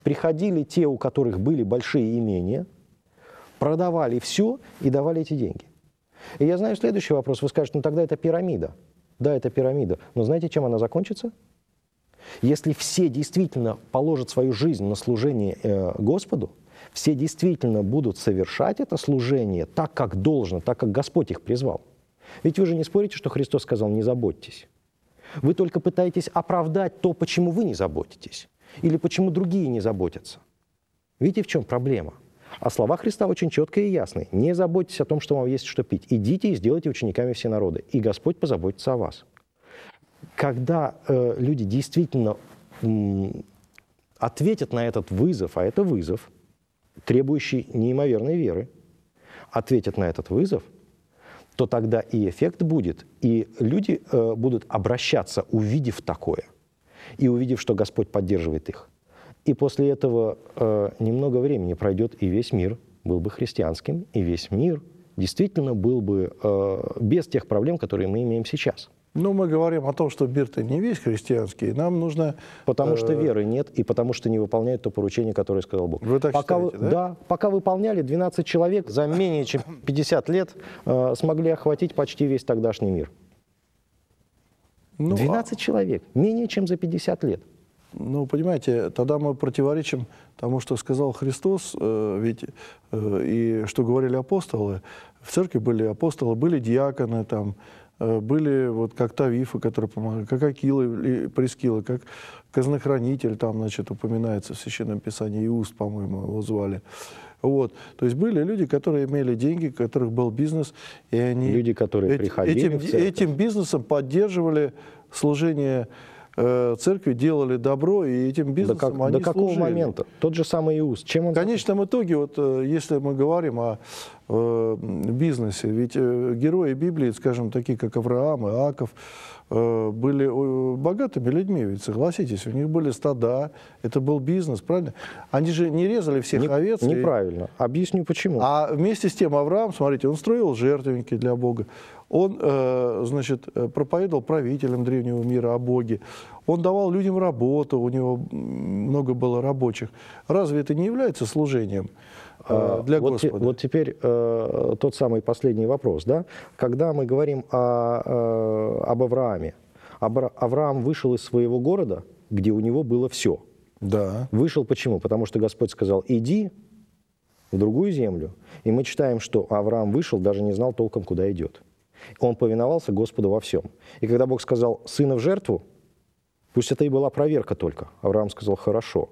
Приходили те, у которых были большие имения, продавали все и давали эти деньги. И я знаю следующий вопрос. Вы скажете, ну тогда это пирамида. Да, это пирамида. Но знаете, чем она закончится? Если все действительно положат свою жизнь на служение Господу, все действительно будут совершать это служение так, как должно, так, как Господь их призвал. Ведь вы же не спорите, что Христос сказал «не заботьтесь». Вы только пытаетесь оправдать то, почему вы не заботитесь, или почему другие не заботятся. Видите, в чем проблема? А слова Христа очень четкие и ясные. Не заботьтесь о том, что вам есть что пить. Идите и сделайте учениками все народы, и Господь позаботится о вас. Когда люди действительно ответят на этот вызов, а это вызов, требующий неимоверной веры, ответят на этот вызов, то тогда и эффект будет, и люди будут обращаться, увидев такое, и увидев, что Господь поддерживает их. И после этого немного времени пройдет, и весь мир был бы христианским, и весь мир действительно был бы без тех проблем, которые мы имеем сейчас. Ну, мы говорим о том, что мир-то не весь христианский, нам нужно... Потому что веры нет, и потому что не выполняют то поручение, которое сказал Бог. Вы так считаете, да? Да, пока выполняли, 12 человек за менее чем 50 лет смогли охватить почти весь тогдашний мир. 12 человек, менее чем за 50 лет. Ну, понимаете, тогда мы противоречим тому, что сказал Христос, ведь и что говорили апостолы. В церкви были апостолы, были диаконы, там, были вот как Тавифы, которые помогали, как Акила и Прискила, как казнохранитель, там, значит, упоминается в Священном Писании, Иуст, по-моему, его звали. Вот. То есть были люди, которые имели деньги, у которых был бизнес, и они люди, которые приходили этим бизнесом поддерживали служение церкви, делали добро, и этим бизнесом они до какого служили. момента? Тот же самый Иуст. Чем он... В конечном итоге, вот, если мы говорим о бизнесе, ведь герои Библии, скажем, такие как Авраам, Иаков, были богатыми людьми, ведь согласитесь, у них были стада, это был бизнес, правильно? Они же не резали всех овец. Неправильно. Объясню почему. А вместе с тем Авраам, смотрите, он строил жертвенники для Бога, он, значит, проповедовал правителям древнего мира о Боге, он давал людям работу, у него много было рабочих. Разве это не является служением для Господа? Вот теперь тот самый последний вопрос, да? Когда мы говорим об Аврааме, Авраам вышел из своего города, где у него было все. Да. Вышел почему? Потому что Господь сказал: иди в другую землю. И мы читаем, что Авраам вышел, даже не знал толком, куда идет. Он повиновался Господу во всем. И когда Бог сказал: сына в жертву, пусть это и была проверка только, Авраам сказал: хорошо.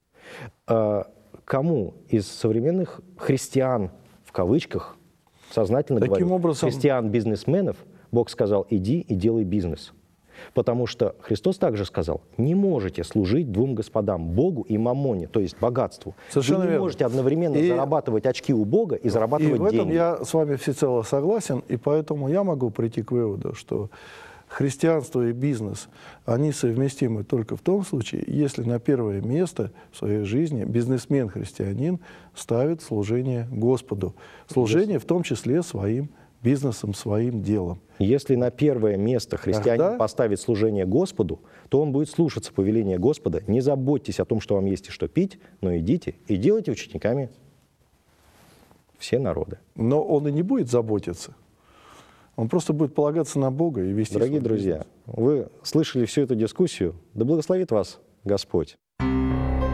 Кому из современных христиан, в кавычках, сознательно говорю, христиан-бизнесменов, Бог сказал: иди и делай бизнес. Потому что Христос также сказал: не можете служить двум господам, Богу и мамоне, то есть богатству. Совершенно Вы не можете одновременно зарабатывать очки у Бога и зарабатывать деньги. И в этом я с вами всецело согласен, и поэтому я могу прийти к выводу, что христианство и бизнес, они совместимы только в том случае, если на первое место в своей жизни бизнесмен-христианин ставит служение Господу. Служение в том числе своим бизнесом, своим делом. Если на первое место христианин поставит служение Господу, то он будет слушаться повеления Господа: не заботьтесь о том, что вам есть и что пить, но идите и делайте учениками все народы. Но он и не будет заботиться. Он просто будет полагаться на Бога и вести. Дорогие друзья, вы слышали всю эту дискуссию. Да благословит вас Господь.